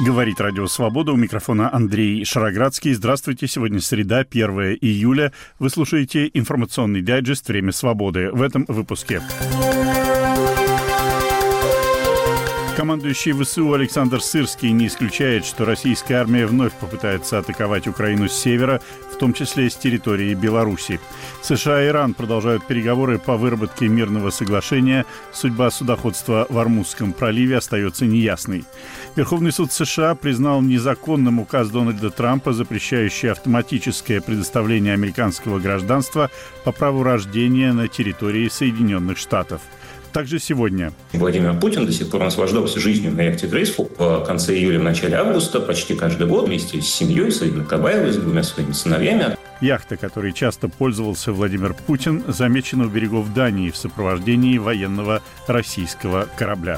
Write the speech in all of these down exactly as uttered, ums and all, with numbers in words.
Говорит Радио Свобода, у микрофона Андрей Шароградский. Здравствуйте, сегодня среда, первое июля. Вы слушаете информационный дайджест «Время свободы». В этом выпуске. Командующий ВСУ Александр Сырский не исключает, что российская армия вновь попытается атаковать Украину с севера, в том числе с территории Беларуси. США и Иран продолжают переговоры по выработке мирного соглашения. Судьба судоходства в Ормузском проливе остается неясной. Верховный суд США признал незаконным указ Дональда Трампа, запрещающий автоматическое предоставление американского гражданства по праву рождения на территории Соединенных Штатов. Также сегодня. Владимир Путин до сих пор наслаждался жизнью на яхте Graceful в конце июля, в начале августа, почти каждый год вместе с семьей, с Ириной Кабаевой, с двумя своими сыновьями. Яхта, которой часто пользовался Владимир Путин, замечена у берегов Дании в сопровождении военного российского корабля.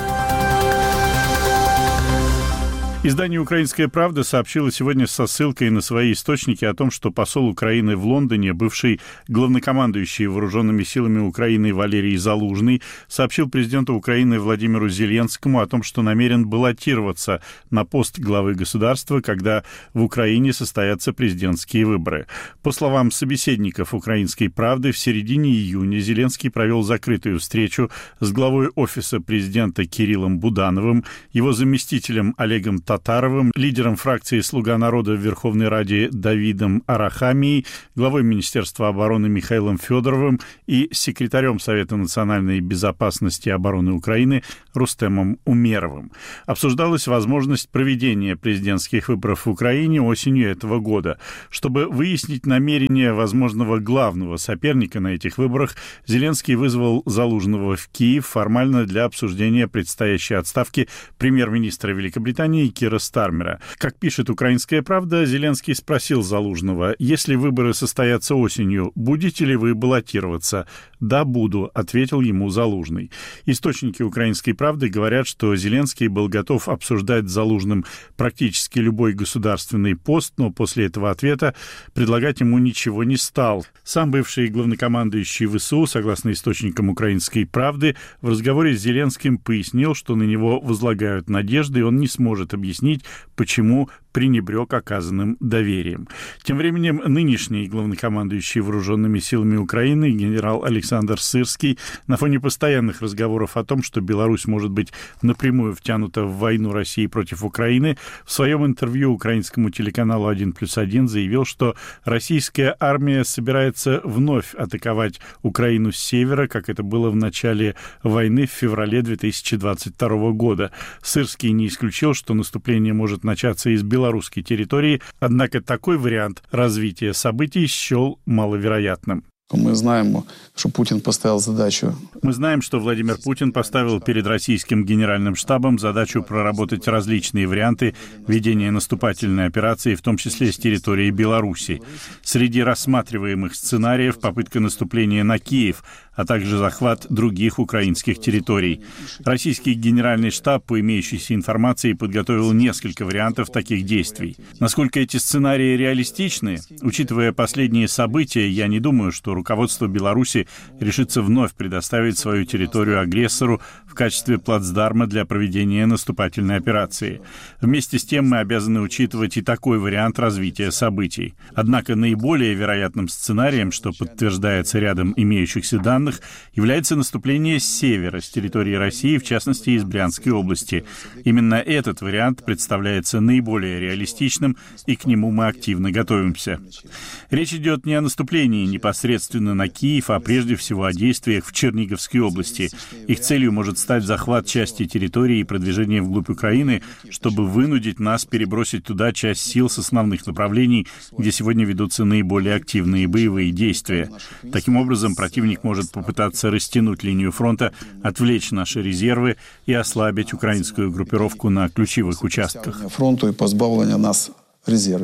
Издание «Украинская правда» сообщило сегодня со ссылкой на свои источники о том, что посол Украины в Лондоне, бывший главнокомандующий вооруженными силами Украины Валерий Залужный, сообщил президенту Украины Владимиру Зеленскому о том, что намерен баллотироваться на пост главы государства, когда в Украине состоятся президентские выборы. По словам собеседников «Украинской правды», в середине июня Зеленский провел закрытую встречу с главой офиса президента Кириллом Будановым, его заместителем Олегом Татаровым, Татаровым, лидером фракции «Слуга народа» в Верховной Раде Давидом Арахамией, главой Министерства обороны Михаилом Федоровым и секретарем Совета национальной безопасности и обороны Украины Рустемом Умеровым. Обсуждалась возможность проведения президентских выборов в Украине осенью этого года. Чтобы выяснить намерения возможного главного соперника на этих выборах, Зеленский вызвал Залужного в Киев формально для обсуждения предстоящей отставки премьер-министра Великобритании Кира Стармера. Как пишет «Украинская правда», Зеленский спросил Залужного: «Если выборы состоятся осенью, будете ли вы баллотироваться?» «Да, буду», — ответил ему Залужный. Источники «Украинской правды» говорят, что Зеленский был готов обсуждать с Залужным практически любой государственный пост, но после этого ответа предлагать ему ничего не стал. Сам бывший главнокомандующий ВСУ, согласно источникам «Украинской правды», в разговоре с Зеленским пояснил, что на него возлагают надежды, и он не сможет объяснить, почему пренебрег оказанным доверием. Тем временем нынешний главнокомандующий вооруженными силами Украины генерал Александр Сырский на фоне постоянных разговоров о том, что Беларусь может быть напрямую втянута в войну России против Украины, в своем интервью украинскому телеканалу один плюс один заявил, что российская армия собирается вновь атаковать Украину с севера, как это было в начале войны в феврале две тысячи двадцать второго года. Сырский не исключил, что наступление может начаться из белорусской территории, однако такой вариант развития событий счел маловероятным. Мы знаем, что Путин поставил задачу. Мы знаем, что Владимир Путин поставил перед российским генеральным штабом задачу проработать различные варианты ведения наступательной операции, в том числе с территории Беларуси. Среди рассматриваемых сценариев попытка наступления на Киев, а также захват других украинских территорий. Российский генеральный штаб, по имеющейся информации, подготовил несколько вариантов таких действий. Насколько эти сценарии реалистичны? Учитывая последние события, я не думаю, что руководство Беларуси решится вновь предоставить свою территорию агрессору в качестве плацдарма для проведения наступательной операции. Вместе с тем мы обязаны учитывать и такой вариант развития событий. Однако наиболее вероятным сценарием, что подтверждается рядом имеющихся данных, является наступление с севера, с территории России, в частности, из Брянской области. Именно этот вариант представляется наиболее реалистичным, и к нему мы активно готовимся. Речь идет не о наступлении непосредственно на Киев, а прежде всего о действиях в Черниговской области. Их целью может стать захват части территории и продвижение вглубь Украины, чтобы вынудить нас перебросить туда часть сил с основных направлений, где сегодня ведутся наиболее активные боевые действия. Таким образом, противник может попытаться растянуть линию фронта, отвлечь наши резервы и ослабить украинскую группировку на ключевых участках. Фронту и позбавления нас резервов.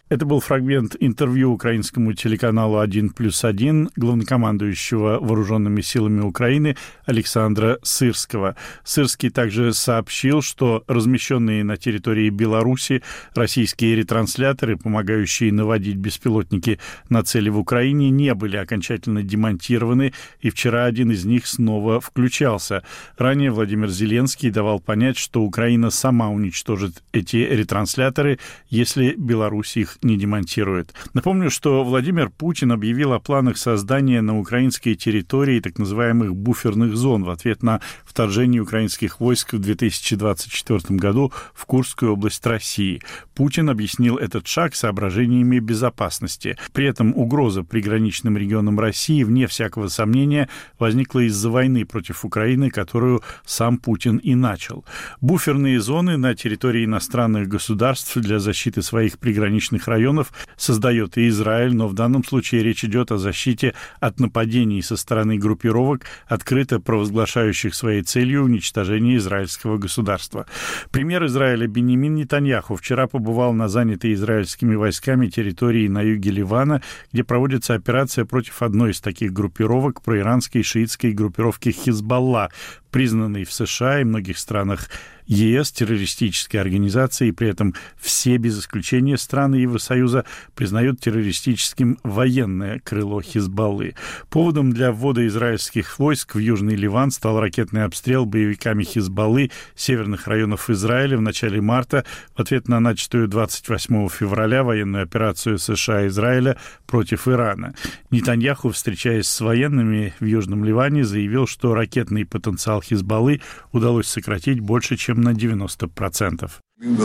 Это был фрагмент интервью украинскому телеканалу один плюс один главнокомандующего вооруженными силами Украины Александра Сырского. Сырский также сообщил, что размещенные на территории Беларуси российские ретрансляторы, помогающие наводить беспилотники на цели в Украине, не были окончательно демонтированы, и вчера один из них снова включался. Ранее Владимир Зеленский давал понять, что Украина сама уничтожит эти ретрансляторы, если Беларусь их не демонтирует. Напомню, что Владимир Путин объявил о планах создания на украинской территории так называемых буферных зон в ответ на вторжение украинских войск в две тысячи двадцать четвёртом году в Курскую область России. Путин объяснил этот шаг соображениями безопасности. При этом угроза приграничным регионам России, вне всякого сомнения, возникла из-за войны против Украины, которую сам Путин и начал. Буферные зоны на территории иностранных государств для защиты своих приграничных районов создает и Израиль, но в данном случае речь идет о защите от нападений со стороны группировок, открыто провозглашающих своей целью уничтожение израильского государства. Премьер Израиля Биньямин Нетаньяху вчера побывал на занятой израильскими войсками территории на юге Ливана, где проводится операция против одной из таких группировок, проиранской шиитской группировки Хизбалла, признанной в США и многих странах ЕС террористической организацией, при этом все без исключения страны Евросоюза признают террористическим военное крыло Хизбаллы. Поводом для ввода израильских войск в Южный Ливан стал ракетный обстрел боевиками Хизбаллы северных районов Израиля в начале марта в ответ на начатую двадцать восьмого февраля военную операцию США и Израиля против Ирана. Нетаньяху, встречаясь с военными в Южном Ливане, заявил, что ракетный потенциал Хизбаллы удалось сократить больше, чем на девяносто процентов.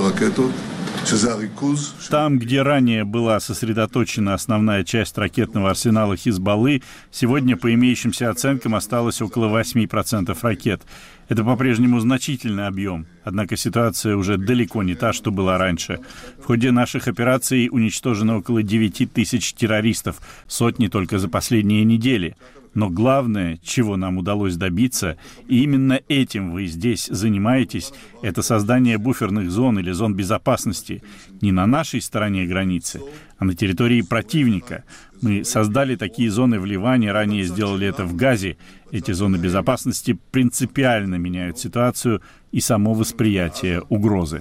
Там, где ранее была сосредоточена основная часть ракетного арсенала Хизбаллы, сегодня по имеющимся оценкам осталось около восемь процентов ракет. Это по-прежнему значительный объем, однако ситуация уже далеко не та, что была раньше. В ходе наших операций уничтожено около девять тысяч террористов, сотни только за последние недели. Но главное, чего нам удалось добиться, и именно этим вы здесь занимаетесь, это создание буферных зон или зон безопасности не на нашей стороне границы, а на территории противника. Мы создали такие зоны в Ливане, ранее сделали это в Газе. Эти зоны безопасности принципиально меняют ситуацию и само восприятие угрозы.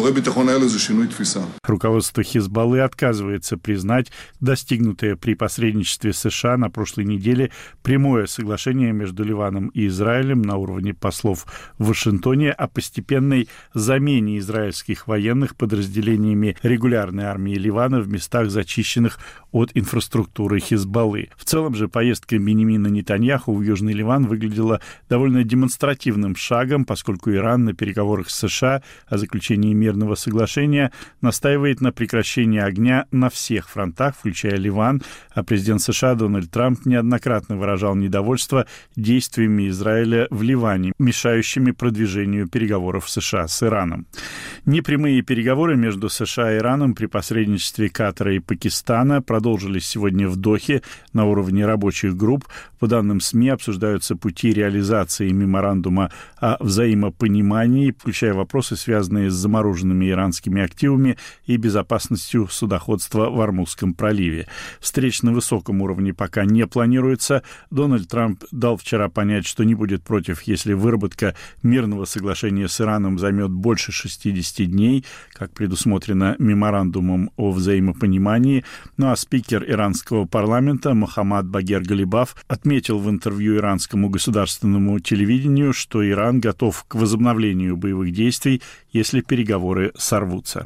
Руководство Хизбаллы отказывается признать достигнутое при посредничестве США на прошлой неделе прямое соглашение между Ливаном и Израилем на уровне послов в Вашингтоне о постепенной замене израильских военных подразделениями регулярной армии Ливана в местах, зачищенных от инфраструктуры Хизбаллы. В целом же поездка Биньямина Нетаньяху в Южный Ливан выглядела довольно демонстративным шагом, поскольку Иран на переговорах с США о заключении мирного соглашения настаивает на прекращении огня на всех фронтах, включая Ливан, а президент США Дональд Трамп неоднократно выражал недовольство действиями Израиля в Ливане, мешающими продвижению переговоров США с Ираном. Непрямые переговоры между США и Ираном при посредничестве Катара и Пакистана продолжились сегодня в Дохе на уровне рабочих групп. По данным СМИ, обсуждаются пути реализации меморандума о взаимопонимании, включая вопросы, связанные с замороженными иранскими активами и безопасностью судоходства в Ормузском проливе. Встреч на высоком уровне пока не планируется. Дональд Трамп дал вчера понять, что не будет против, если выработка мирного соглашения с Ираном займет больше шестидесяти дней, как предусмотрено меморандумом о взаимопонимании. Ну а спикер иранского парламента Мохаммад Багер Галибаф отметил в интервью иранскому государственному телевидению, что Иран готов к возобновлению боевых действий, если переговоры сорвутся.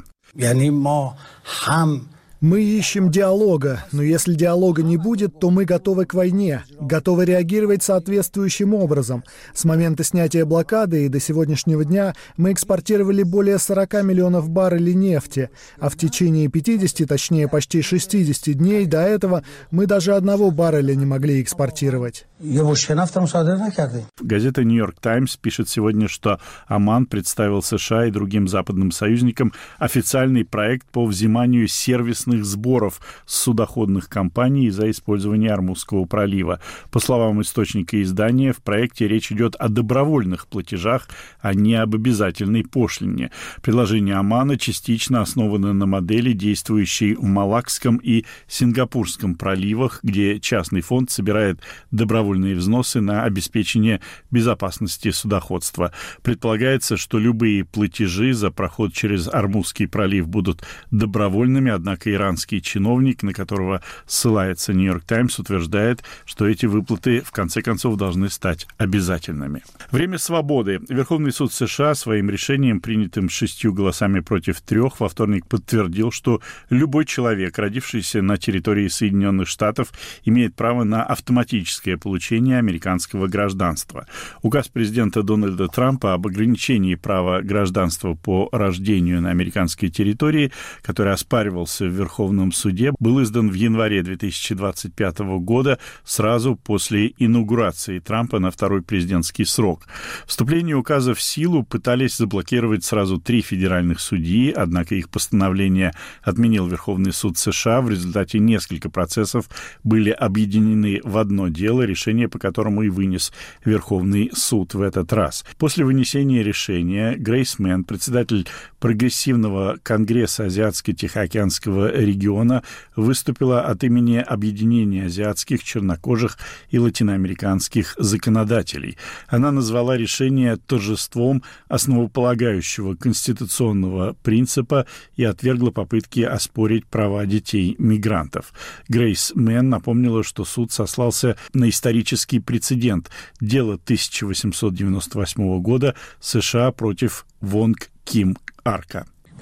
Мы ищем диалога, но если диалога не будет, то мы готовы к войне, готовы реагировать соответствующим образом. С момента снятия блокады и до сегодняшнего дня мы экспортировали более сорока миллионов баррелей нефти, а в течение пятидесяти, точнее почти шестидесяти дней до этого мы даже одного барреля не могли экспортировать. Газета «Нью-Йорк Таймс» пишет сегодня, что Оман представил США и другим западным союзникам официальный проект по взиманию сервисных съестных сборов с судоходных компаний за использование Ормузского пролива. По словам источника издания, в проекте речь идет о добровольных платежах, а не об обязательной пошлине. Предложение Омана частично основано на модели, действующей в Малакском и Сингапурском проливах, где частный фонд собирает добровольные взносы на обеспечение безопасности судоходства. Предполагается, что любые платежи за проход через Ормузский пролив будут добровольными, однако иранский чиновник, на которого ссылается «Нью-Йорк Таймс», утверждает, что эти выплаты в конце концов должны стать обязательными. Время свободы. Верховный суд США своим решением, принятым шестью голосами против трех, во вторник подтвердил, что любой человек, родившийся на территории Соединенных Штатов, имеет право на автоматическое получение американского гражданства. Указ президента Дональда Трампа об ограничении права гражданства по рождению на американской территории, который оспаривался в Верховном суде, был издан в январе две тысячи двадцать пятого года, сразу после инаугурации Трампа на второй президентский срок. Вступление указа в силу пытались заблокировать сразу три федеральных судьи, однако их постановление отменил Верховный суд США. В результате несколько процессов были объединены в одно дело, решение по которому и вынес Верховный суд в этот раз. После вынесения решения Грейс Мэн, председатель Прогрессивного конгресса Азиатско-Тихоокеанского региона, выступила от имени объединения азиатских, чернокожих и латиноамериканских законодателей. Она назвала решение торжеством основополагающего конституционного принципа и отвергла попытки оспорить права детей-мигрантов. Грейс Мэн напомнила, что суд сослался на исторический прецедент – дело тысяча восемьсот девяносто восьмого года США против Вонг Ким Арка.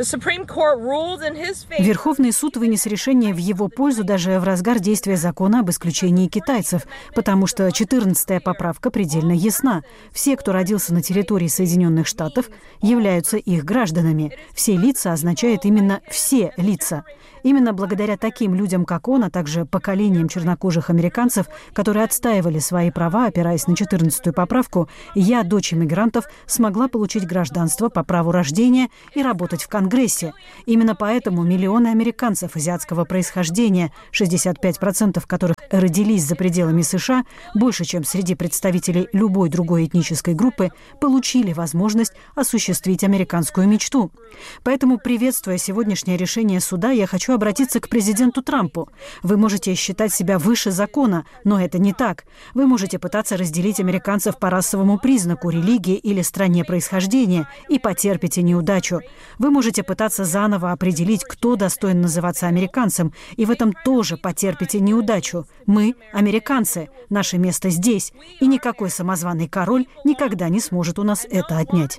Верховный суд вынес решение в его пользу даже в разгар действия закона об исключении китайцев, потому что четырнадцатая поправка предельно ясна. Все, кто родился на территории Соединенных Штатов, являются их гражданами. Все лица означает именно все лица. Именно благодаря таким людям, как он, а также поколениям чернокожих американцев, которые отстаивали свои права, опираясь на четырнадцатую поправку, я, дочь иммигрантов, смогла получить гражданство по праву рождения и работать в Конгрессе. Именно поэтому миллионы американцев азиатского происхождения, шестьдесят пять процентов которых родились за пределами США, больше, чем среди представителей любой другой этнической группы, получили возможность осуществить американскую мечту. Поэтому, приветствуя сегодняшнее решение суда, я хочу обратиться к президенту Трампу. Вы можете считать себя выше закона, но это не так. Вы можете пытаться разделить американцев по расовому признаку, религии или стране происхождения и потерпите неудачу. Вы можете пытаться заново определить, кто достоин называться американцем, и в этом тоже потерпите неудачу. Мы – американцы, наше место здесь, и никакой самозваный король никогда не сможет у нас это отнять.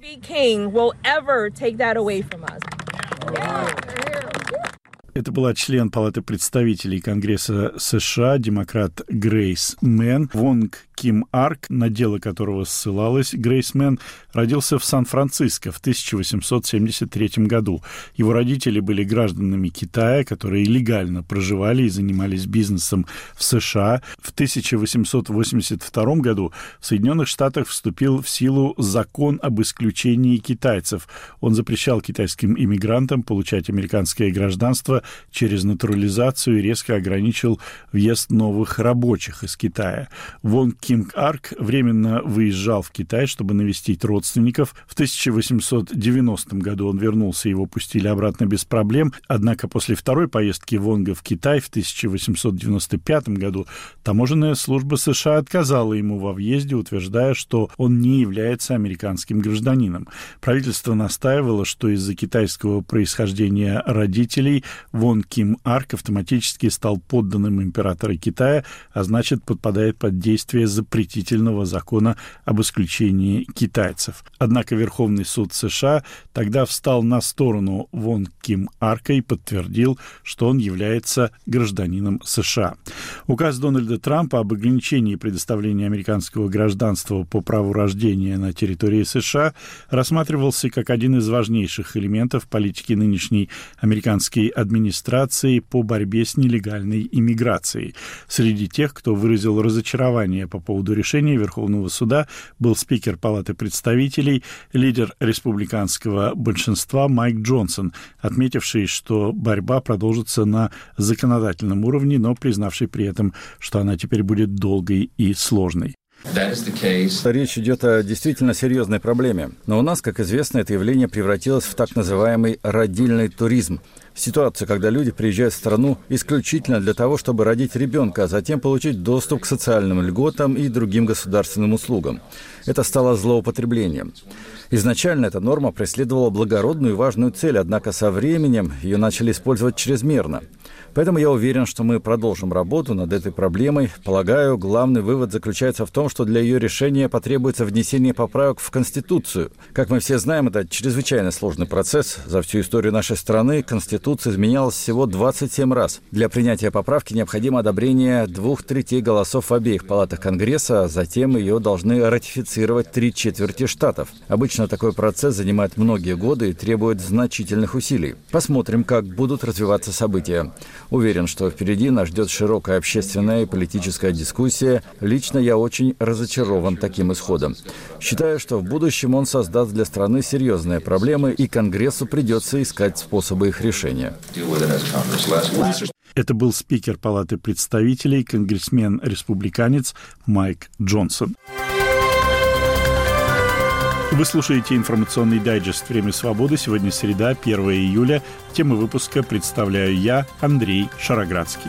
Это была член Палаты представителей Конгресса США, демократ Грейс Мэн. Вонг Ким Арк, на дело которого ссылалась Грейс Мэн, родился в Сан-Франциско в тысяча восемьсот семьдесят третьем году. Его родители были гражданами Китая, которые легально проживали и занимались бизнесом в США. В тысяча восемьсот восемьдесят втором году в Соединенных Штатах вступил в силу закон об исключении китайцев. Он запрещал китайским иммигрантам получать американское гражданство через натурализацию и резко ограничил въезд новых рабочих из Китая. Вонг Ким Арк временно выезжал в Китай, чтобы навестить родственников. В тысяча восемьсот девяностом году он вернулся, его пустили обратно без проблем. Однако после второй поездки Вонга в Китай в тысяча восемьсот девяносто пятом году таможенная служба США отказала ему во въезде, утверждая, что он не является американским гражданином. Правительство настаивало, что из-за китайского происхождения родителей Вонг Ким Арк автоматически стал подданным императора Китая, а значит, подпадает под действие запретительного закона об исключении китайцев. Однако Верховный суд США тогда встал на сторону Вонг Ким Арка и подтвердил, что он является гражданином США. Указ Дональда Трампа об ограничении предоставления американского гражданства по праву рождения на территории США рассматривался как один из важнейших элементов политики нынешней американской администрации администрации по борьбе с нелегальной иммиграцией. Среди тех, кто выразил разочарование по поводу решения Верховного суда, был спикер Палаты представителей, лидер республиканского большинства Майк Джонсон, отметивший, что борьба продолжится на законодательном уровне, но признавший при этом, что она теперь будет долгой и сложной. Речь идет о действительно серьезной проблеме. Но у нас, как известно, это явление превратилось в так называемый родильный туризм. Ситуация, когда люди приезжают в страну исключительно для того, чтобы родить ребенка, а затем получить доступ к социальным льготам и другим государственным услугам. Это стало злоупотреблением. Изначально эта норма преследовала благородную и важную цель, однако со временем ее начали использовать чрезмерно. Поэтому я уверен, что мы продолжим работу над этой проблемой. Полагаю, главный вывод заключается в том, что для ее решения потребуется внесение поправок в Конституцию. Как мы все знаем, это чрезвычайно сложный процесс. За всю историю нашей страны Конституция изменялась всего двадцать семь раз. Для принятия поправки необходимо одобрение двух третей голосов в обеих палатах Конгресса, а затем ее должны ратифицировать три четверти штатов. Обычно такой процесс занимает многие годы и требует значительных усилий. Посмотрим, как будут развиваться события. Уверен, что впереди нас ждет широкая общественная и политическая дискуссия. Лично я очень разочарован таким исходом. Считаю, что в будущем он создаст для страны серьезные проблемы, и Конгрессу придется искать способы их решения. Это был спикер Палаты представителей, конгрессмен-республиканец Майк Джонсон. Вы слушаете информационный дайджест «Время свободы». Сегодня среда, первое июля. Темы выпуска представляю я, Андрей Шароградский.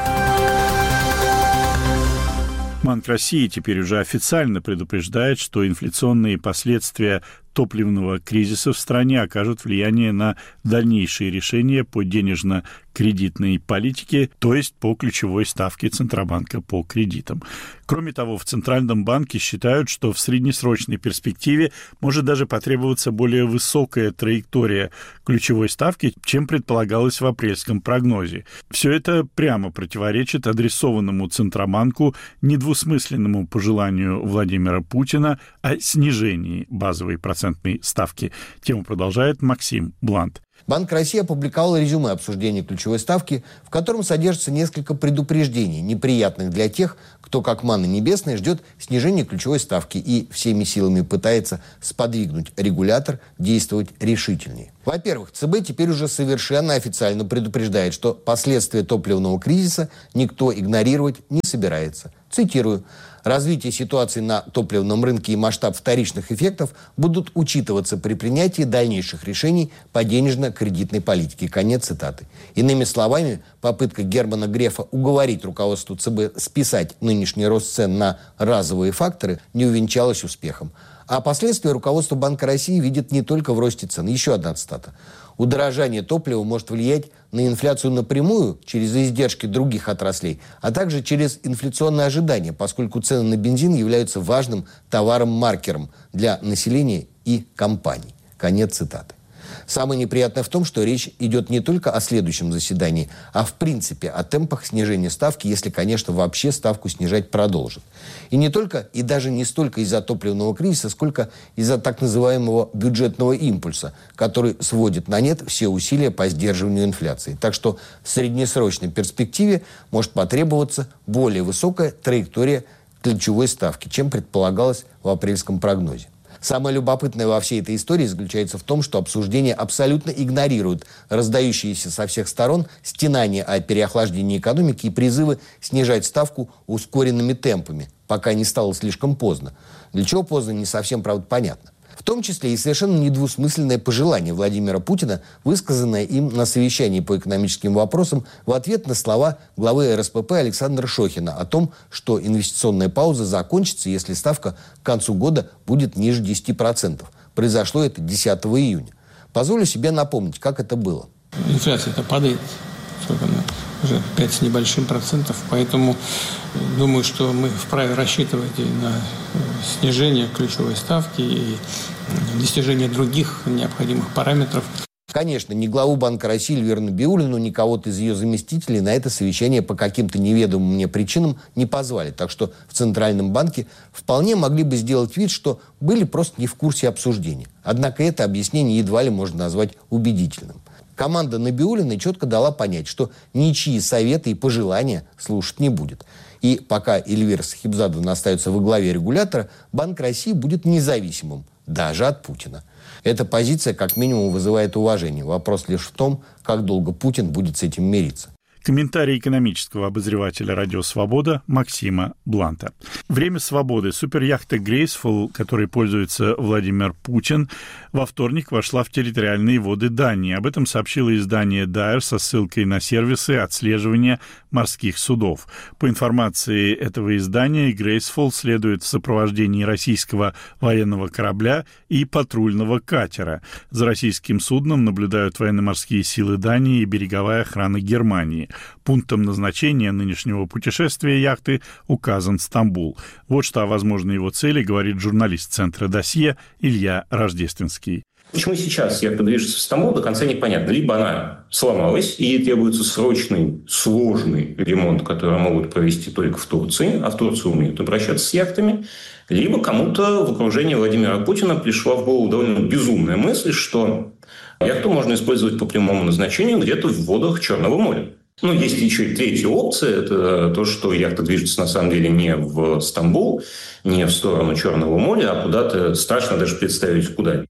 Банк России теперь уже официально предупреждает, что инфляционные последствия топливного кризиса в стране окажут влияние на дальнейшие решения по денежно-кредитной политике, то есть по ключевой ставке Центробанка по кредитам. Кроме того, в Центральном банке считают, что в среднесрочной перспективе может даже потребоваться более высокая траектория ключевой ставки, чем предполагалось в апрельском прогнозе. Все это прямо противоречит адресованному Центробанку недвусмысленному пожеланию Владимира Путина о снижении базовой процентной ставки. Тему продолжает Максим Блант. Банк России опубликовал резюме обсуждения ключевой ставки, в котором содержится несколько предупреждений, неприятных для тех, кто, как манна небесная, ждет снижения ключевой ставки и всеми силами пытается сподвигнуть регулятор действовать решительнее. Во-первых, ЦБ теперь уже совершенно официально предупреждает, что последствия топливного кризиса никто игнорировать не собирается. Цитирую. Развитие ситуации на топливном рынке и масштаб вторичных эффектов будут учитываться при принятии дальнейших решений по денежно-кредитной политике. Конец цитаты. Иными словами, попытка Германа Грефа уговорить руководство ЦБ списать нынешний рост цен на разовые факторы не увенчалась успехом. А последствия руководство Банка России видит не только в росте цен. Еще одна цитата. Удорожание топлива может влиять на инфляцию напрямую через издержки других отраслей, а также через инфляционные ожидания, поскольку цены на бензин являются важным товаром-маркером для населения и компаний. Конец цитаты. Самое неприятное в том, что речь идет не только о следующем заседании, а в принципе о темпах снижения ставки, если, конечно, вообще ставку снижать продолжат. И не только, и даже не столько из-за топливного кризиса, сколько из-за так называемого бюджетного импульса, который сводит на нет все усилия по сдерживанию инфляции. Так что в среднесрочной перспективе может потребоваться более высокая траектория ключевой ставки, чем предполагалось в апрельском прогнозе. Самое любопытное во всей этой истории заключается в том, что обсуждения абсолютно игнорируют раздающиеся со всех сторон стенания о переохлаждении экономики и призывы снижать ставку ускоренными темпами, пока не стало слишком поздно. Для чего поздно, не совсем, правда, понятно. В том числе и совершенно недвусмысленное пожелание Владимира Путина, высказанное им на совещании по экономическим вопросам в ответ на слова главы эр эс пэ пэ Александра Шохина о том, что инвестиционная пауза закончится, если ставка к концу года будет ниже десяти процентов. Произошло это десятого июня. Позволю себе напомнить, как это было. Инфляция-то падает. Сколько она? Уже пять с небольшим процентов, поэтому думаю, что мы вправе рассчитывать и на снижение ключевой ставки и достижение других необходимых параметров. Конечно, ни главу Банка России Эльвиру Набиуллину, ни кого-то из ее заместителей на это совещание по каким-то неведомым мне причинам не позвали. Так что в Центральном банке вполне могли бы сделать вид, что были просто не в курсе обсуждения. Однако это объяснение едва ли можно назвать убедительным. Команда Набиуллиной четко дала понять, что ничьи советы и пожелания слушать не будет. И пока Эльвира Сахибзадовна остается во главе регулятора, Банк России будет независимым, даже от Путина. Эта позиция как минимум вызывает уважение. Вопрос лишь в том, как долго Путин будет с этим мириться. Комментарий экономического обозревателя «Радио Свобода» Максима Бланта. Время свободы. Суперяхта «Грейсфул», которой пользуется Владимир Путин, во вторник вошла в территориальные воды Дании. Об этом сообщило издание Дайер со ссылкой на сервисы отслеживания морских судов. По информации этого издания, «Грейсфул» следует в сопровождении российского военного корабля и патрульного катера. За российским судном наблюдают военно-морские силы Дании и береговая охрана Германии. Пунктом назначения нынешнего путешествия яхты указан Стамбул. Вот что о возможной его цели говорит журналист Центра «Досье» Илья Рождественский. Почему сейчас яхта движется в Стамбул, до конца непонятно. Либо она сломалась, и ей требуется срочный, сложный ремонт, который могут провести только в Турции, а в Турции умеют обращаться с яхтами, либо кому-то в окружении Владимира Путина пришла в голову довольно безумная мысль, что яхту можно использовать по прямому назначению где-то в водах Черного моря. Ну, есть еще и третья опция. Это то, что яхта движется на самом деле не в Стамбул, не в сторону Черного моря, а куда-то страшно даже представить, куда.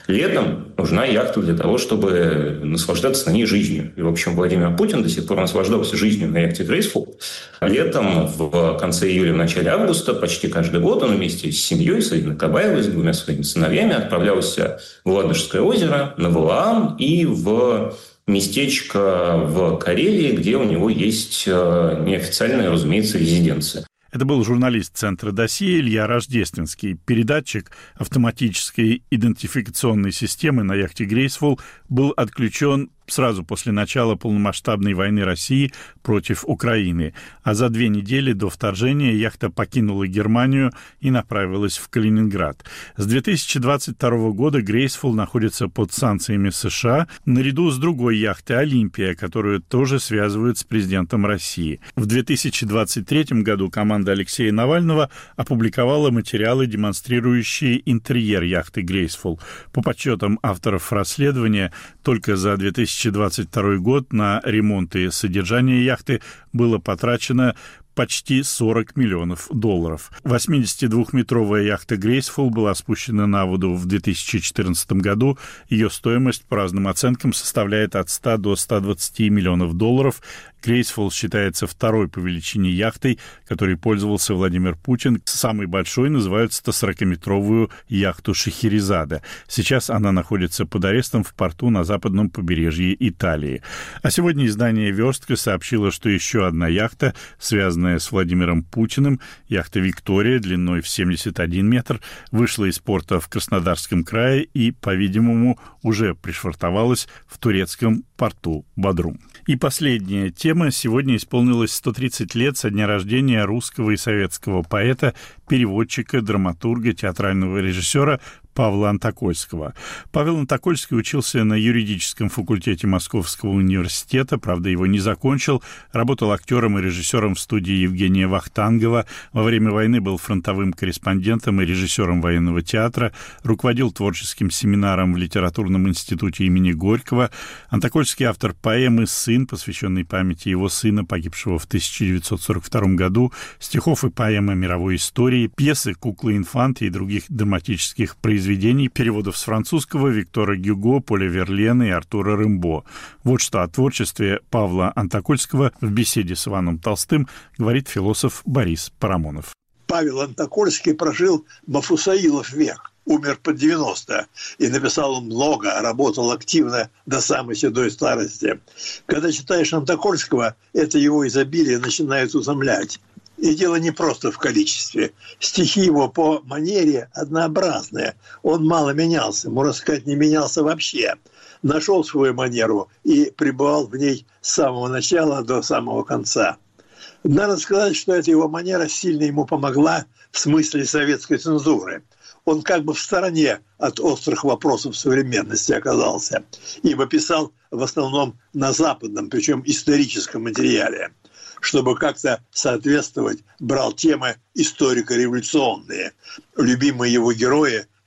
Летом нужна яхта для того, чтобы наслаждаться на ней жизнью. И, в общем, Владимир Путин до сих пор наслаждался жизнью на яхте «Грейсфул». Летом, в конце июля, в начале августа, почти каждый год он вместе с семьей, с Ириной Кабаевой, с двумя своими сыновьями отправлялся в Ладожское озеро, на Валаам и в местечко в Карелии, где у него есть неофициальная, разумеется, резиденция. Это был журналист Центра «Досье» Илья Рождественский. Передатчик автоматической идентификационной системы на яхте «Грейсфул» был отключен сразу после начала полномасштабной войны России против Украины. А за две недели до вторжения яхта покинула Германию и направилась в Калининград. С две тысячи двадцать второго года «Грейсфул» находится под санкциями США наряду с другой яхтой «Олимпия», которую тоже связывают с президентом России. В две тысячи двадцать третьем году команда Алексея Навального опубликовала материалы, демонстрирующие интерьер яхты «Грейсфул». По подсчетам авторов расследования, только за две тысячи двадцать второй год на ремонт и содержание яхты было потрачено почти сорок миллионов долларов. восьмидесятидвухметровая яхта «Грейсфул» была спущена на воду в две тысячи четырнадцатом году. Ее стоимость, по разным оценкам, составляет от ста до ста двадцати миллионов долларов. «Грейсфул» считается второй по величине яхтой, которой пользовался Владимир Путин. Самой большой называют сто сорокаметровую яхту «Шахерезада». Сейчас она находится под арестом в порту на западном побережье Италии. А сегодня издание «Верстка» сообщило, что еще одна яхта, связанная с Владимиром Путиным, яхта «Виктория» длиной в семьдесят один метр, вышла из порта в Краснодарском крае и, по-видимому, уже пришвартовалась в турецком порту Бодрум. И последняя тема. Сегодня исполнилось сто тридцать лет со дня рождения русского и советского поэта, переводчика, драматурга, театрального режиссера Павла Антокольского. Павел Антокольский учился на юридическом факультете Московского университета, правда, его не закончил. Работал актером и режиссером в студии Евгения Вахтангова. Во время войны был фронтовым корреспондентом и режиссером военного театра. Руководил творческим семинаром в литературном институте имени Горького. Антокольский автор поэмы «Сын», посвященной памяти его сына, погибшего в тысяча девятьсот сорок втором году, стихов и поэм о мировой истории, пьесы «Куклы инфанты» и других драматических произведений, переводов с французского Виктора Гюго, Поля Верлена и Артура Рымбо. Вот что о творчестве Павла Антокольского в беседе с Иваном Толстым говорит философ Борис Парамонов. Павел Антокольский прожил Мафусаилов век, умер под девяносто, и написал он много, работал активно до самой седой старости. Когда читаешь Антокольского, это его изобилие начинает утомлять. И дело не просто в количестве. Стихи его по манере однообразные. Он мало менялся, можно сказать, не менялся вообще. Нашел свою манеру и пребывал в ней с самого начала до самого конца. Надо сказать, что эта его манера сильно ему помогла в смысле советской цензуры. Он как бы в стороне от острых вопросов современности оказался, ибо писал в основном на западном, причем историческом материале. Чтобы как-то соответствовать, брал темы историко-революционные. Любимые его герои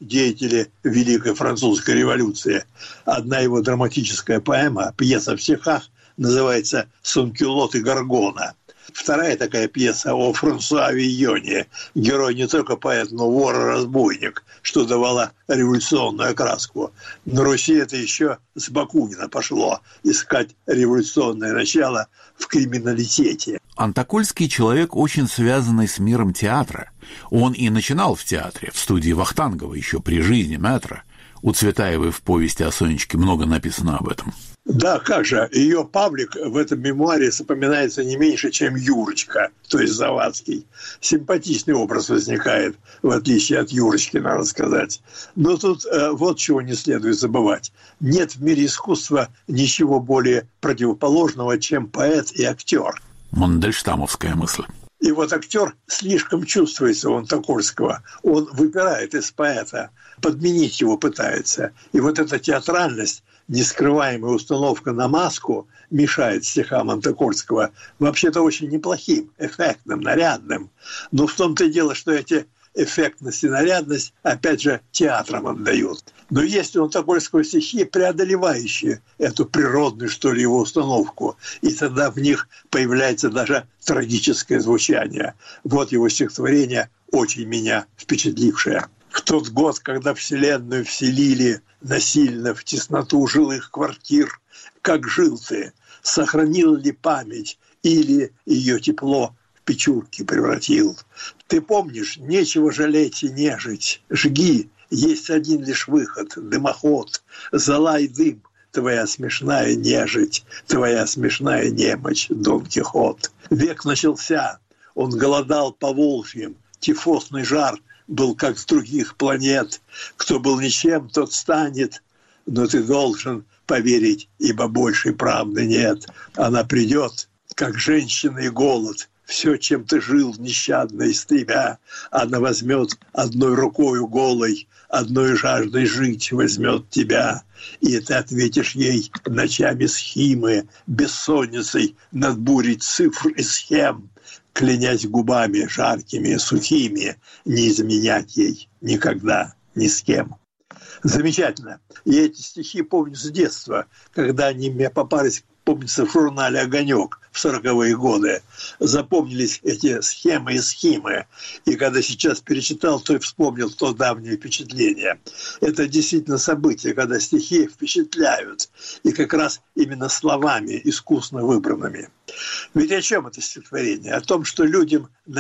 деятели Великой Французской революции. Одна его драматическая поэма, пьеса в стихах, называется «Санкюлот и Горгона». Вторая такая пьеса о Франсуа Вийоне, герой не только поэт, но вор и разбойник, что давало революционную окраску. На Руси это еще с Бакунина пошло, искать революционное начало в криминалитете. Антокольский человек, очень связанный с миром театра. Он и начинал в театре, в студии Вахтангова, еще при жизни мэтра. У Цветаевой в повести о Сонечке много написано об этом. Да, как же, ее Павлик в этом мемуаре запоминается не меньше, чем Юрочка, то есть Завадский. Симпатичный образ возникает, в отличие от Юрочки, надо сказать. Но тут э, вот чего не следует забывать. Нет в мире искусства ничего более противоположного, чем поэт и актер. Мандельштамовская мысль. И вот актер слишком чувствуется у Антокольского. Он выпирает из поэта, подменить его пытается. И вот эта театральность, нескрываемая установка на маску мешает стихам Антокольского вообще-то очень неплохим, эффектным, нарядным. Но в том-то и дело, что эти эффектность и нарядность, опять же, театрам отдают. Но есть у Антокольского стихи, преодолевающие эту природную, что ли, его установку. И тогда в них появляется даже трагическое звучание. Вот его стихотворение, очень меня впечатлившее. В тот год, когда Вселенную вселили насильно в тесноту жилых квартир, как жил ты, сохранил ли память или ее тепло в печурки превратил? Ты помнишь, нечего жалеть и нежить, жги, есть один лишь выход, дымоход, зола и дым, твоя смешная нежить, твоя смешная немочь, Дон Кихот. Век начался, он голодал по Волжьям, тифосный жар был как с других планет. Кто был ничем, тот станет, но ты должен поверить, ибо большей правды нет. Она придет, как женщина и голод. Все, чем ты жил нещадно из тебя, она возьмет одной рукою голой, одной жаждой жить возьмет тебя. И ты ответишь ей ночами схимы, бессонницей надбурить цифр и схем, клянясь губами жаркими и сухими, не изменять ей никогда ни с кем. Замечательно. И эти стихи помню с детства, когда они мне попались, помнится, в журнале «Огонек» в сороковые годы. Запомнились эти схемы и схемы. И когда сейчас перечитал, то и вспомнил то давнее впечатление. Это действительно событие, когда стихи впечатляют. И как раз именно словами, искусно выбранными. Ведь о чем это стихотворение? О том, что людям